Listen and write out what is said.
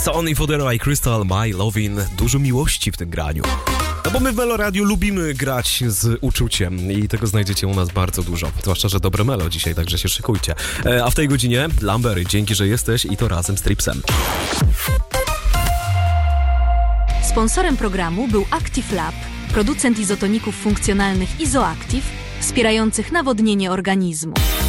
Sony Fodera i Crystal, My Lovin'. Dużo miłości w tym graniu. No bo my w Melo Radio lubimy grać z uczuciem i tego znajdziecie u nas bardzo dużo. Zwłaszcza, że dobre Melo dzisiaj, także się szykujcie. A w tej godzinie Lambery, dzięki, że jesteś i to razem z Tripsem. Sponsorem programu był Active Lab, producent izotoników funkcjonalnych Izoactive, wspierających nawodnienie organizmu.